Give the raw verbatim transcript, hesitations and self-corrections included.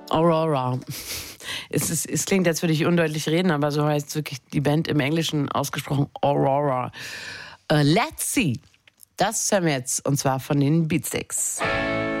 Aurora. Es, ist, es klingt, als würde ich undeutlich reden, aber so heißt wirklich die Band im Englischen ausgesprochen Aurora. Uh, let's see. Das hören wir jetzt, und zwar von den Beatsticks.